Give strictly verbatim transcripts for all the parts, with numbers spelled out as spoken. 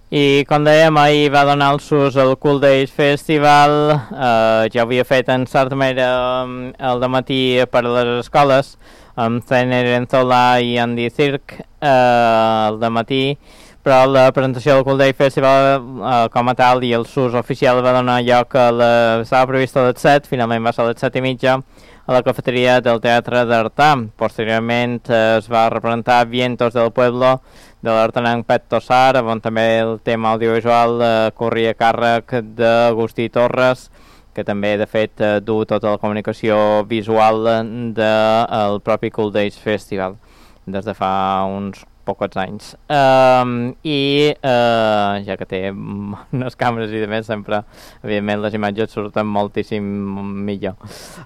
I com dèiem, ahir va donar el sus al Cool Days Festival, eh, ja ho havia fet en certa manera el dematí per a les escoles, amb Zener Enzola i Andy Cirque eh, el dematí, però la presentació del Cool Days Festival eh, com a tal i el sus oficial va donar lloc a la... estava prevista a les set, finalment va ser a les set i mitja, a la cafeteria del Teatre d'Artà. Posteriorment eh, es va representar Vientos del Pueblo, de l'artenenc Pet Tossar, on també el tema audiovisual eh, corria a càrrec d'Agustí Torres, que també de fet eh, du tota la comunicació visual del de, propi Cool Days Festival des de fa uns pocs anys. Um, I uh, ja que té unes càmeres i de més, sempre, evidentment, les imatges surten moltíssim millor.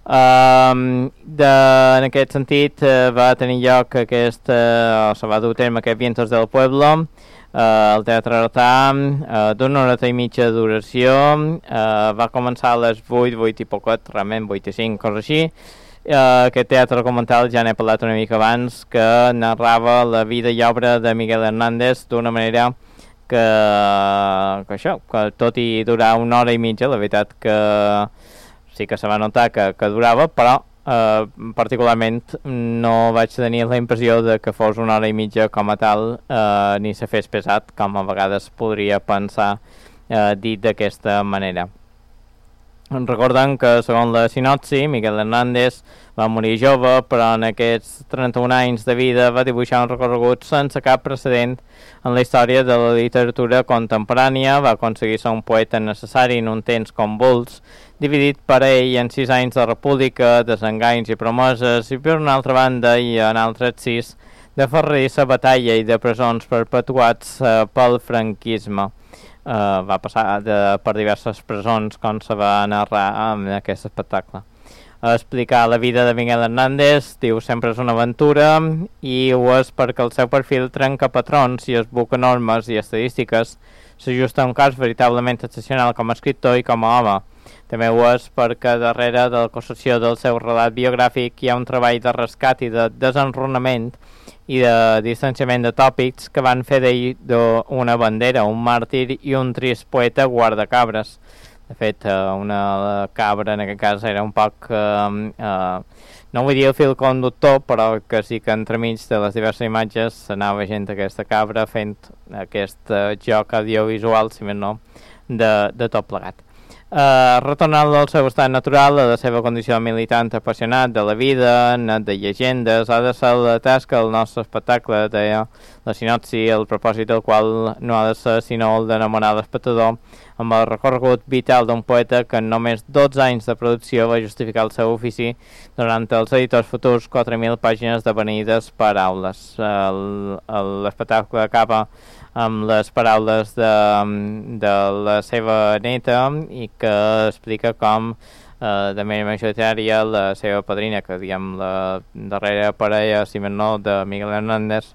Um, de, en aquest sentit, uh, va tenir lloc aquest, uh, o se va dur a terme aquest Vientos del Pueblo, uh, el Teatre Artà, uh, d'una hora i mitja de duració, uh, va començar a les vuit, vuit i poquet, realment vuit i cinc, cosa així. Uh, aquest teatre documental ja n'he parlat una mica abans, que narrava la vida i obra de Miguel Hernández d'una manera que, que això, que tot i durar una hora i mitja, la veritat que sí que se va notar que, que durava, però uh, particularment no vaig tenir la impressió de que fos una hora i mitja com a tal, uh, ni se fes pesat, com a vegades podria pensar uh, dit d'aquesta manera. Recordem que, segons la sinopsi, Miguel Hernández va morir jove, però en aquests trenta-un anys de vida va dibuixar un recorregut sense cap precedent en la història de la literatura contemporània. Va aconseguir ser un poeta necessari en un temps convuls, dividit per ell en sis anys de república, desenganys i promeses, i per una altra banda, i en altres sis, de ferrissa batalla i de presons perpetuats eh, pel franquisme. Uh, va passar de, per diverses presons, com se va narrar en aquest espectacle. A explicar la vida de Miguel Hernández, diu, sempre és una aventura, i ho és perquè el seu perfil trenca patrons i esbuca normes i estadístiques, s'ajusta a un cas veritablement excepcional com a escriptor i com a home. També ho és perquè darrere de la construcció del seu relat biogràfic hi ha un treball de rescat i de desenrunament i de distanciament de tòpics que van fer d'ell una bandera, un màrtir i un trist poeta guardacabres. De fet, una cabra en aquest cas era un poc, eh, eh, no vull dir el fil conductor, però que sí que entremig de les diverses imatges s'anava gent d'aquesta cabra fent aquest uh, joc audiovisual, si més no, de, de tot plegat. Uh, retornant al seu estat natural, a la seva condició militant apassionat de la vida, net de llegendes, ha de ser la tasca del nostre espectacle, deia la sinopsi, el propòsit del qual no ha de ser sinó el d'enamorar l'espectador amb el recorregut vital d'un poeta que en només dotze anys de producció va justificar el seu ofici durant els editors futurs quatre mil pàgines de beneïdes paraules. L'espectacle acaba amb les paraules de, de la seva neta i que explica com eh, de manera majoritària la seva padrina, que diguem la darrera parella, si més no, de Miguel Hernández,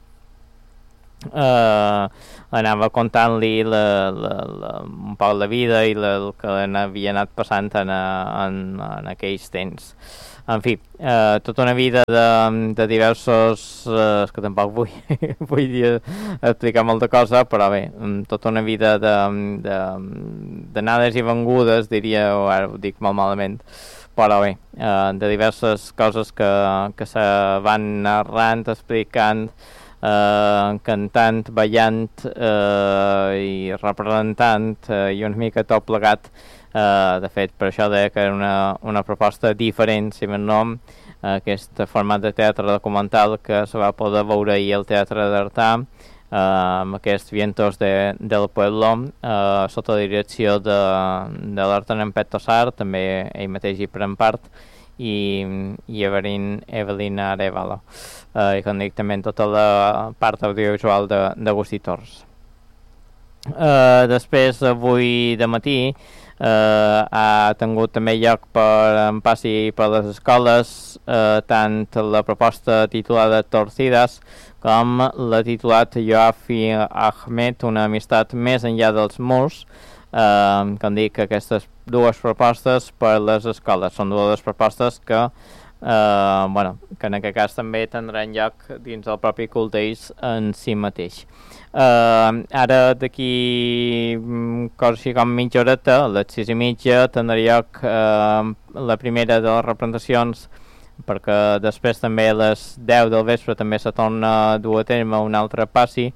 eh, anava contant-li la, la, la, un poc la vida i la, el que havia anat passant en, en, en aquells temps. En fi, eh, tota una vida de, de diversos... Eh, és que tampoc vull, vull dir, explicar molta cosa, però bé, tota una vida d'anades i vengudes, diria, o ara ho dic molt malament, però bé, eh, de diverses coses que, que se van narrant, explicant, eh, cantant, ballant eh, i representant eh, i una mica tot plegat. Uh, de fet, per això deia que era una, una proposta diferent, si més no, uh, aquest format de teatre documental que se va poder veure ahir al Teatre d'Artà, uh, amb aquests Vientos de, del Pueblo, uh, sota la direcció de, de l'artenenc Pet Tossar, també ell mateix hi pren part, i, i Evelyn, Evelyn Arevalo, uh, i com dic, també en tota la part audiovisual d'Agustí Torres. Uh, després, avui de matí, Uh, ha tingut també lloc per en passi per les escoles uh, tant la proposta titulada Torcidas com la titulat Yoafi Ahmed, una amistat més enllà dels murs, uh, com dic, aquestes dues propostes per les escoles són dues propostes que Uh, bueno, que en aquest cas també tindran lloc dins del propi Cool Days en si mateix. Uh, ara d'aquí cosa així com mitja horeta, a les sis i mitja, tindrà lloc uh, la primera de les representacions, perquè després també a les deu del vespre també se torna a dur a terme un altre passi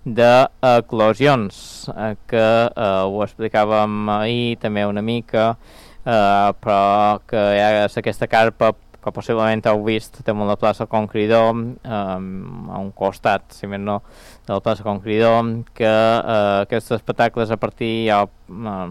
d'eclosions, eh, que eh, ho explicàvem ahir també una mica, eh, però que hi ha aquesta carpa que possiblement heu vist també a la plaça Conqueridor, eh, a un costat, si més no, de la plaça Conqueridor, que eh, aquests espectacles a partir, ja eh,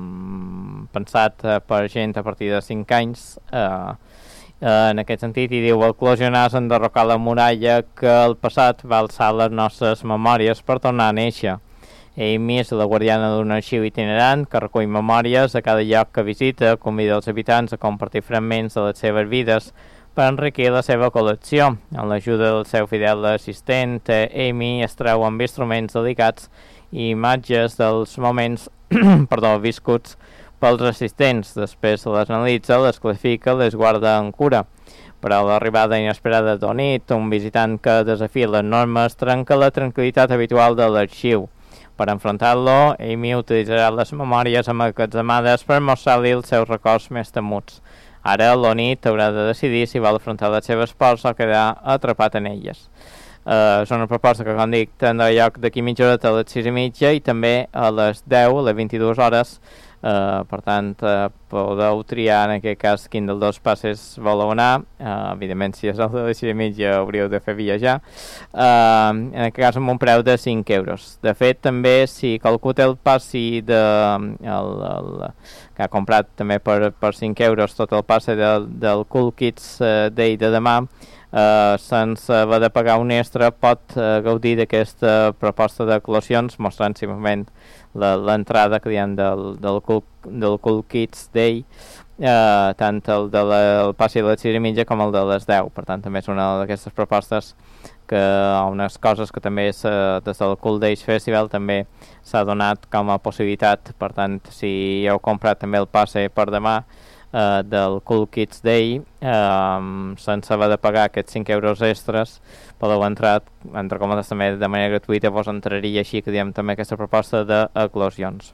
pensat eh, per gent a partir de cinc anys, eh, eh, en aquest sentit, i diu, eclosionars enderrocar la muralla que el passat va alçar les nostres memòries per tornar a néixer. Amy és la guardiana d'un arxiu itinerant que recull memòries a cada lloc que visita, convida els habitants a compartir fragments de les seves vides per enriquir la seva col·lecció. Amb l'ajuda del seu fidel assistent, Amy es treu amb instruments delicats i imatges dels moments perdó, viscuts pels assistents. Després les analitza, les classifica, les guarda en cura. Però a l'arribada inesperada d'Onit, un visitant que desafia les normes trenca la tranquil·litat habitual de l'arxiu. Per enfrontar-lo, Amy utilitzarà les memòries emmagatzemades per mostrar-li els seus records més temuts. Ara, l'Onit haurà de decidir si vol afrontar les seves pors o quedar atrapat en elles. Uh, és una proposta que, com dic, tindrà lloc d'aquí mitja hora a les sis i mitja i també a les deu, a les vint-i-dues hores. Uh, per tant, uh, podeu triar en aquest cas quin dels dos passes voleu anar. Uh, evidentment, si és el de les sis i mitja hauríeu de fer viatjar. Uh, en aquest cas amb un preu de cinc euros. De fet, també, si qualcú té el passi de, el, el, que ha comprat també per, per cinc euros tot el passe del, del Cool Kids uh, Day de demà, Uh, sense haver de pagar un extra, pot uh, gaudir d'aquesta proposta d'eclosions, mostrant simplement l'entrada que hi ha del, del, cool, del Cool Kids Day, uh, tant el de la, el passi de les sis i mitja com el de les deu. Per tant, també és una d'aquestes propostes que unes coses que també és, uh, des del Cool Days Festival també s'ha donat com a possibilitat. Per tant, si heu comprat també el passe per demà, Uh, del Cool Kids Day, uh, sense haver de pagar aquests cinc euros extras, podeu entrar, entre cometes també de manera gratuïta, vos entraria així que diem també aquesta proposta d'eclosions.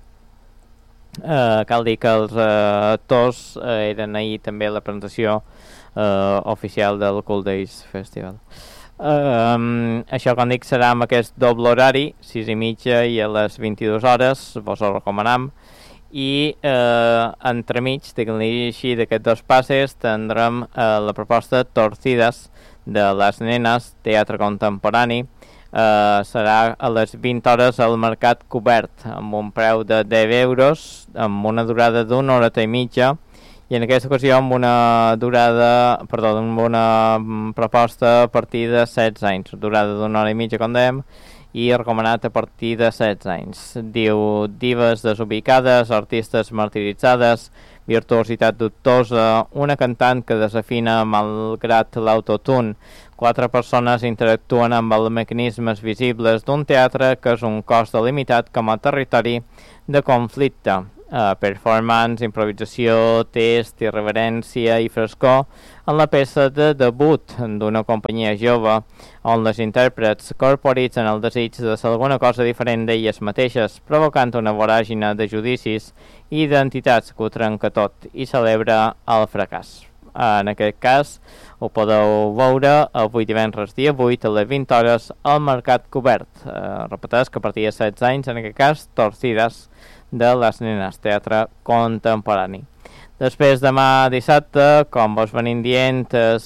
Uh, cal dir que els uh, actors uh, eren ahir també la presentació uh, oficial del Cool Days Festival. Uh, um, això, com dic, serà amb aquest doble horari, sis i mitja i a les vint-i-dues hores, vos ho recomanam. I eh, entremig, diguem-li així, d'aquests dos passes tindrem eh, la proposta Torcidas de les nenes, teatre contemporani. Eh, serà a les vint hores al Mercat Cobert, amb un preu de deu euros, amb una durada d'una hora i mitja, i en aquesta ocasió amb una durada, perdó, amb una proposta a partir de setze anys, durada d'una hora i mitja, com dèiem, i recomanat a partir de setze anys. Diu, dives desubicades, artistes martiritzades, virtuositat dubtosa, una cantant que desafina malgrat l'autotune, quatre persones interactuen amb els mecanismes visibles d'un teatre que és un cos delimitat com a territori de conflicte. Uh, performance, improvisació, test, irreverència i frescor en la peça de debut d'una companyia jove on les intèrprets corporitzen el desig de ser alguna cosa diferent d'elles mateixes, provocant una voràgina de judicis i identitats que ho trenca tot i celebra el fracàs. Uh, en aquest cas ho podeu veure avui divendres dia vuit a les vint hores al Mercat Cobert. Uh, repeteix que a partir de setze anys, en aquest cas, Torcidas de les nenes, teatre contemporani. Després, demà dissabte, com vos venim dient, és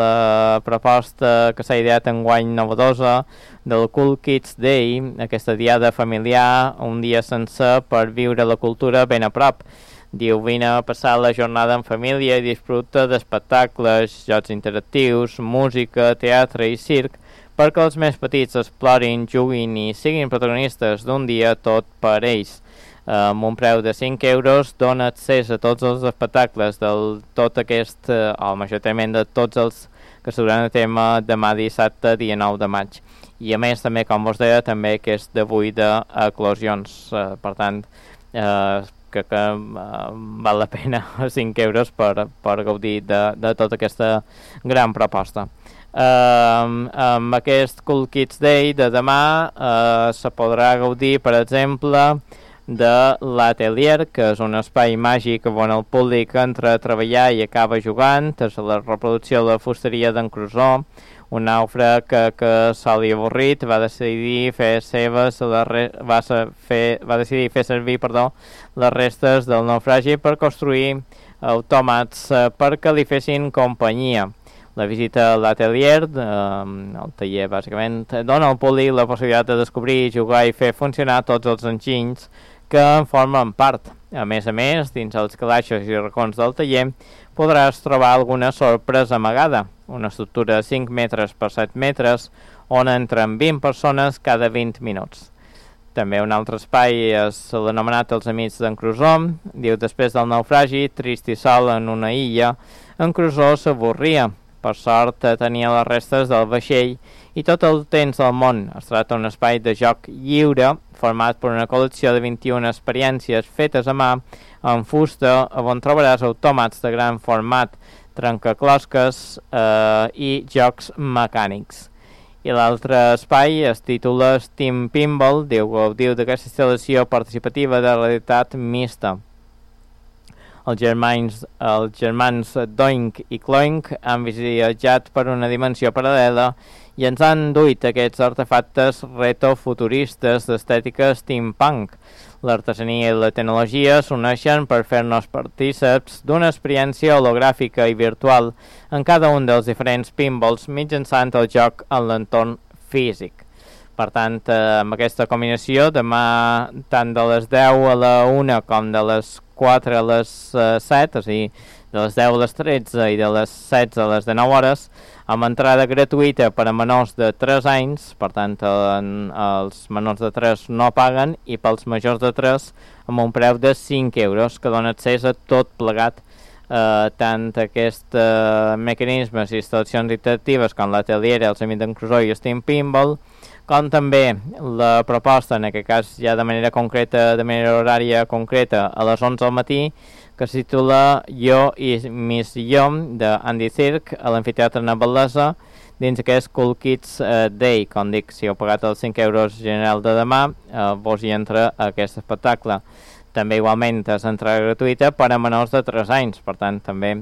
la proposta que s'ha ideat enguany novedosa del Cool Kids Day, aquesta diada familiar, un dia sencer per viure la cultura ben a prop. Diu, vine a passar la jornada en família i disfruta d'espectacles, jocs interactius, música, teatre i circ, perquè els més petits explorin, juguin i siguin protagonistes d'un dia tot per ells. Uh, amb un preu de cinc euros dona accés a tots els espectacles del tot aquest, uh, o majoritàriament de tots els que es duran a tema demà dissabte, dia nou de maig. I a més també, com vos deia, també aquest d'avui d'eclosions. Uh, per tant, uh, crec que uh, val la pena cinc euros per, per gaudir de, de tota aquesta gran proposta. Uh, amb aquest Cool Kids Day de demà uh, se podrà gaudir, per exemple, de l'Atelier, que és un espai màgic on el públic entra a treballar i acaba jugant. És la reproducció de la fusteria d'en Crusoe, un nàufrag que, que se li avorrit va decidir fer seves la re, va, fer, va decidir fer servir perdó, les restes del naufragi per construir autòmats eh, perquè li fessin companyia. La visita a l'Atelier, eh, el taller bàsicament, dona al públic la possibilitat de descobrir, jugar i fer funcionar tots els enginys que en formen part. A més a més, dins els calaixos i racons del taller podràs trobar alguna sorpresa amagada, una estructura de cinc metres per set metres on entren vint persones cada vint minuts. També un altre espai és l'anomenat Els Amics d'en Crusoe. Diu, després del naufragi, trist i sol en una illa, en Crusoe s'avorria. Per sort tenia les restes del vaixell i tot el temps del món. Es tracta d'un espai de joc lliure format per una col·lecció de vint-i-una experiències fetes a mà en fusta, on trobaràs autòmats de gran format, trencaclosques eh, i jocs mecànics. I l'altre espai es titula Steam Pinball, diu, gaudiu d'aquesta instal·lació participativa de realitat mixta. Els germans, els germans Doink i Cloink han viatjat per una dimensió paral·lela i ens han duit aquests artefactes retrofuturistes d'estètica steampunk. L'artesania i la tecnologia s'uneixen per fer-nos partíceps d'una experiència hologràfica i virtual en cada un dels diferents pinballs mitjançant el joc en l'entorn físic. Per tant, eh, amb aquesta combinació, demà tant de les deu a la una com de les quatre a les uh, set, o sigui, de les deu a les tretze i de les setze a les dinou hores, amb entrada gratuïta per a menors de tres anys, per tant, en, els menors de tres no paguen, i pels majors de tres amb un preu de cinc euros, que dona accés a tot plegat, eh, tant aquests eh, mecanismes i instal·lacions interactives com l'Atelier, els Amics d'en Crusoe i Steam Pinball, com també la proposta, en aquest cas ja de manera concreta, de manera horària concreta, a les onze del matí, que es titula Jo i Miss Jo, d'Andy Cirque, a l'Amfiteatre Navalesa, dins aquest Cool Kids uh, Day. Com dic, si heu pagat els cinc euros general de demà, uh, vos hi entra aquest espectacle. També igualment és entrada gratuïta per a menors de tres anys, per tant també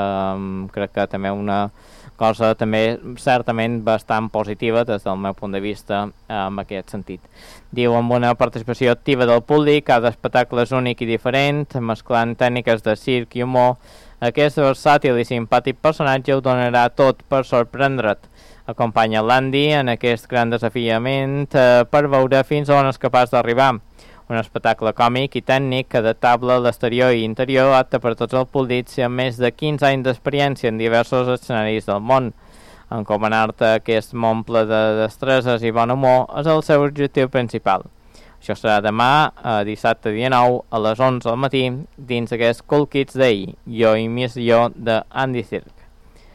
eh, crec que també una cosa també certament bastant positiva des del meu punt de vista eh, en aquest sentit. Diu, amb una participació activa del públic, cada espectacle és únic i diferent, mesclant tècniques de circ i humor, aquest versàtil i simpàtic personatge ho donarà tot per sorprendre't. Acompanya l'Andy en aquest gran desafiament eh, per veure fins on és capaç d'arribar. Un espectacle còmic i tècnic adaptable a l'exterior i interior, apte per tots els públics i amb més de quinze anys d'experiència en diversos escenaris del món. Encomanar-te aquest món ple de destreses i bon humor és el seu objectiu principal. Això serà demà, eh, dissabte dia nou, a les onze del matí, dins aquest Cool Kids Day, Jo i Miss Jo, de Andy Cirque.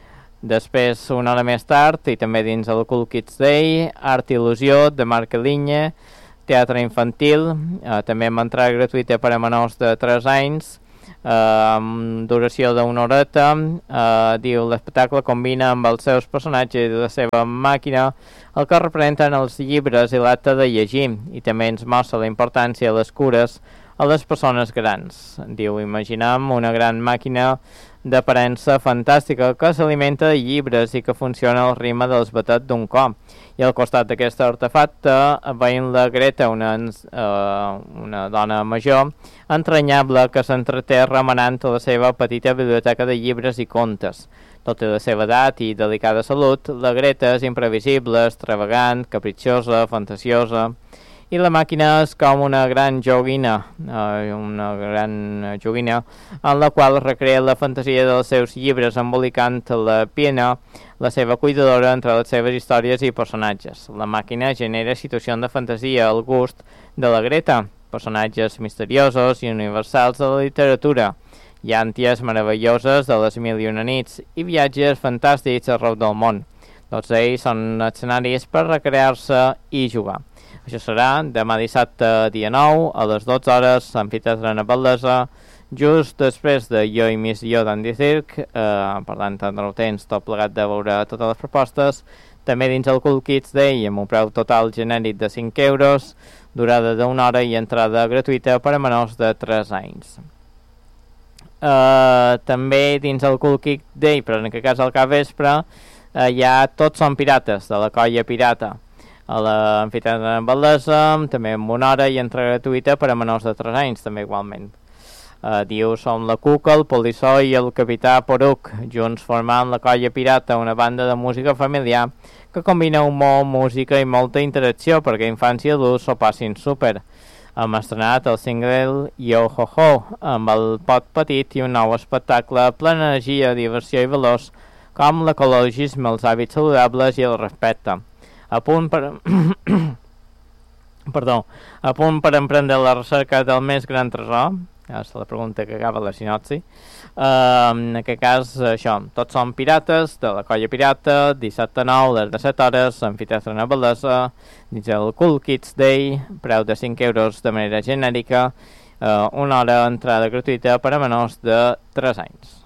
Després, una hora més tard, i també dins el Cool Kids Day, Art i Il·lusió, de Marc Linya, teatre infantil, eh, també amb entrada gratuïta per a menors de tres anys, eh, amb duració d'una horeta. Eh, diu, l'espectacle combina amb els seus personatges i la seva màquina el que representen els llibres i l'acte de llegir, i també ens mostra la importància de les cures a les persones grans. Diu, imaginem una gran màquina d'aparença fantàstica que s'alimenta de llibres i que funciona al ritme dels batets d'un cop. I al costat d'aquest artefacte veiem la Greta, una, uh, una dona major entranyable que s'entreté remenant la seva petita biblioteca de llibres i contes. Tot i la seva edat i delicada salut, la Greta és imprevisible, extravagant, capritxosa, fantasiosa, i la màquina és com una gran joguina, eh, una gran joguina en la qual recrea la fantasia dels seus llibres, embolicant la Piena, la seva cuidadora, entre les seves històries i personatges. La màquina genera situacions de fantasia al gust de la Greta, personatges misteriosos i universals de la literatura, llànties meravelloses de les mil i una nits i viatges fantàstics arreu del món. Tots ells són escenaris per recrear-se i jugar. Això serà demà dissabte, dia nou, a les dotze hores, l'Amfiteatre de Baldesa, just després de Jo i Miss Jo d'Andy Circ, eh, per tant tindreu temps tot plegat de veure totes les propostes, també dins el Cool Kids Day amb un preu total genèric de cinc euros, durada d'una hora i entrada gratuïta per a menors de tres anys. Eh, també dins el Cool Kids Day, però en aquest cas al capvespre, eh, hi ha Tots són pirates, de la colla pirata, a l'Amfiteatre de Baldesa, també amb una hora i entrada gratuïta per a menors de tres anys, també igualment. Uh, diu, som la Cuca, el Polissó i el Capità Poruc, junts formant la Colla Pirata, una banda de música familiar que combina humor, música i molta interacció perquè infants i adults s'ho passin súper. Hem estrenat el single Yo Ho Ho, amb el pot petit i un nou espectacle ple d'energia, diversió i valors, com l'ecologisme, els hàbits saludables i el respecte. A punt per... Perdó, a punt per emprendre la recerca del més gran tresor? És la pregunta que acaba la sinopsi. Uh, en aquest cas, això, Tots són pirates, de la colla pirata, dissabte nou, des de set hores, Amfiteatre de Baldesa, dins el Cool Kids Day, preu de cinc euros de manera genèrica, uh, una hora entrada gratuïta per a menors de tres anys.